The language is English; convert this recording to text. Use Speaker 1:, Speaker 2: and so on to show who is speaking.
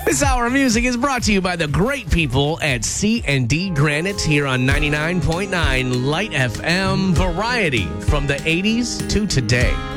Speaker 1: This hour of music is brought to you by the great people at C&D Granite here on 99.9 Light FM. Variety from the 80s to today.